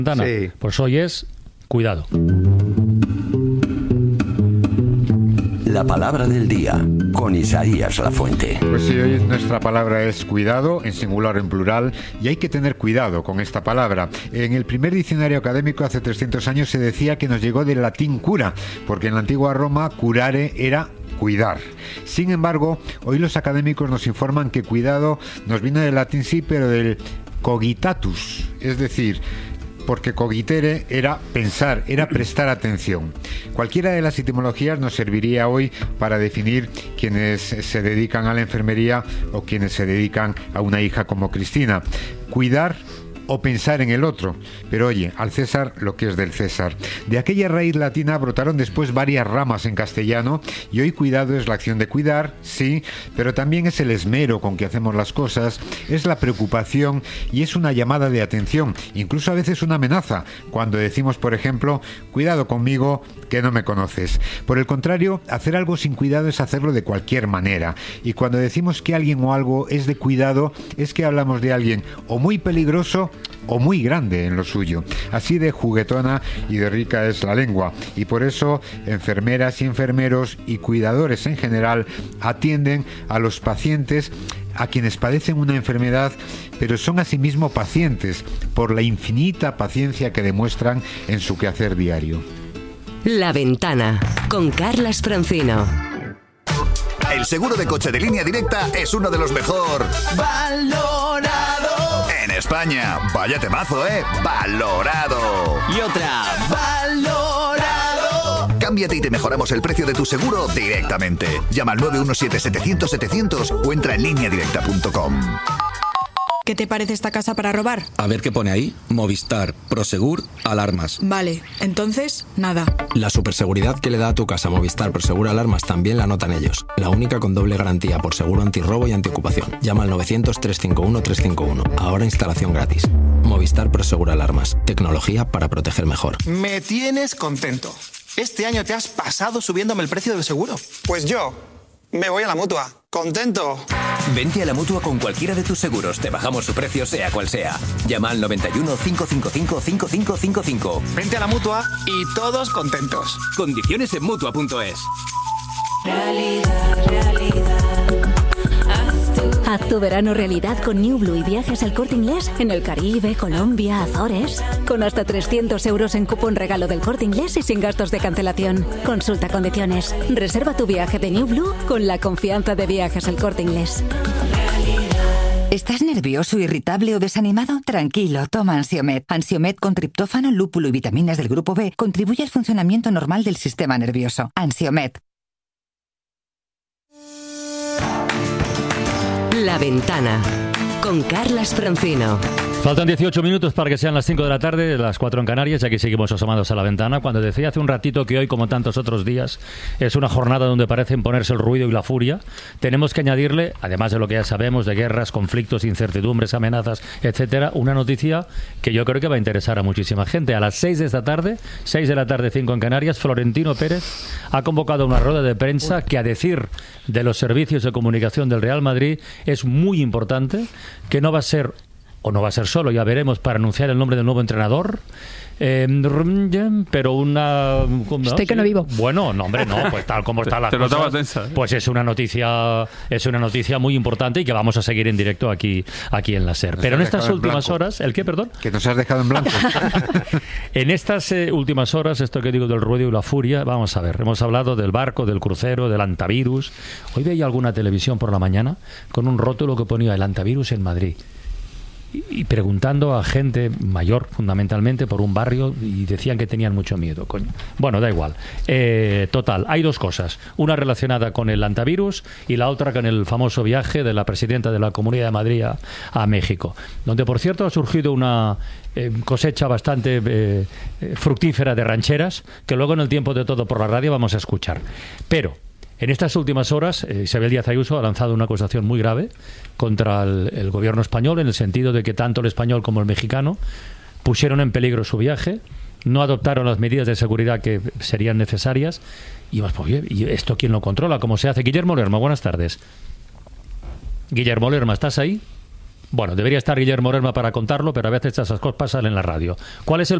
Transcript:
Sí. Pues hoy es cuidado. La palabra del día, con Isaías Lafuente. Pues sí, hoy nuestra palabra es cuidado, en singular o en plural, y hay que tener cuidado con esta palabra. En el primer diccionario académico hace 300 años se decía que nos llegó del latín cura, porque en la antigua Roma curare era cuidar. Sin embargo, hoy los académicos nos informan que cuidado nos viene del latín sí, pero del cogitatus, es decir, porque cogitere era pensar, era prestar atención. Cualquiera de las etimologías nos serviría hoy para definir quienes se dedican a la enfermería o quienes se dedican a una hija como Cristina. Cuidar o pensar en el otro, pero oye, al César lo que es del César. De aquella raíz latina brotaron después varias ramas en castellano y hoy cuidado es la acción de cuidar, sí, pero también es el esmero con que hacemos las cosas, es la preocupación y es una llamada de atención, incluso a veces una amenaza, cuando decimos, por ejemplo, cuidado conmigo que no me conoces. Por el contrario, hacer algo sin cuidado es hacerlo de cualquier manera, y cuando decimos que alguien o algo es de cuidado, es que hablamos de alguien o muy peligroso o muy grande en lo suyo. Así de juguetona y de rica es la lengua, y por eso enfermeras y enfermeros y cuidadores en general atienden a los pacientes, a quienes padecen una enfermedad, pero son asimismo pacientes por la infinita paciencia que demuestran en su quehacer diario. La Ventana, con Carlas Francino. El seguro de coche de Línea Directa es uno de los mejor valorado en España. Vaya temazo, valorado. Y otra, valorado. Cámbiate y te mejoramos el precio de tu seguro directamente. Llama al 917-700-700 o entra en lineadirecta.com. ¿Qué te parece esta casa para robar? A ver qué pone ahí. Movistar, Prosegur, alarmas. Vale, entonces, nada. La superseguridad que le da a tu casa Movistar Prosegur Alarmas también la notan ellos. La única con doble garantía por seguro antirrobo y antiocupación. Llama al 900-351-351. Ahora instalación gratis. Movistar Prosegur Alarmas. Tecnología para proteger mejor. Me tienes contento. Este año te has pasado subiéndome el precio del seguro. Pues yo me voy a la Mutua. ¡Contento! Vente a la Mutua con cualquiera de tus seguros. Te bajamos su precio sea cual sea. Llama al 91 555 5555. Vente a la Mutua y todos contentos. Condiciones en Mutua.es. Haz tu verano realidad con New Blue y viajes al Corte Inglés en el Caribe, Colombia, Azores. Con hasta 300 euros en cupón regalo del Corte Inglés y sin gastos de cancelación. Consulta condiciones. Reserva tu viaje de New Blue con la confianza de Viajes al Corte Inglés. ¿Estás nervioso, irritable o desanimado? Tranquilo, toma Ansiomed. Ansiomed con triptófano, lúpulo y vitaminas del grupo B contribuye al funcionamiento normal del sistema nervioso. Ansiomed. La Ventana, con Carlas Francino. Faltan 18 minutos para que sean las 5 de la tarde, las 4 en Canarias, y aquí seguimos asomados a la ventana. Cuando decía hace un ratito que hoy, como tantos otros días, es una jornada donde parece imponerse el ruido y la furia, tenemos que añadirle, además de lo que ya sabemos de guerras, conflictos, incertidumbres, amenazas, etcétera, una noticia que yo creo que va a interesar a muchísima gente. A las 6 de esta tarde, 6 de la tarde, 5 en Canarias, Florentino Pérez ha convocado una rueda de prensa que, a decir de los servicios de comunicación del Real Madrid, es muy importante, que no va a ser, o no va a ser solo, ya veremos, para anunciar el nombre del nuevo entrenador, pero una... Estoy que no vivo. Bueno, no, hombre, no, pues tal como están las cosas, tensa, pues es una noticia muy importante y que vamos a seguir en directo aquí en la SER. Pero en estas últimas horas, ¿el qué, perdón? Que nos has dejado en blanco. En estas últimas horas, esto que digo del ruido y la furia, vamos a ver, hemos hablado del barco, del crucero, del antivirus. Hoy veía alguna televisión por la mañana con un rótulo que ponía el antivirus en Madrid. Y preguntando a gente mayor, fundamentalmente, por un barrio, y decían que tenían mucho miedo, coño. Bueno, da igual. Total, hay dos cosas. Una relacionada con el antivirus y la otra con el famoso viaje de la presidenta de la Comunidad de Madrid a México, donde, por cierto, ha surgido una cosecha bastante fructífera de rancheras, que luego en el tiempo de Todo por la Radio vamos a escuchar. Pero en estas últimas horas, Isabel Díaz Ayuso ha lanzado una acusación muy grave contra el gobierno español, en el sentido de que tanto el español como el mexicano pusieron en peligro su viaje, no adoptaron las medidas de seguridad que serían necesarias. Y pues, ¿y esto quién lo controla? ¿Cómo se hace? Guillermo Lerma, buenas tardes. Guillermo Lerma, ¿estás ahí? Bueno, debería estar Guillermo Lerma para contarlo, pero a veces esas cosas pasan en la radio. ¿Cuál es el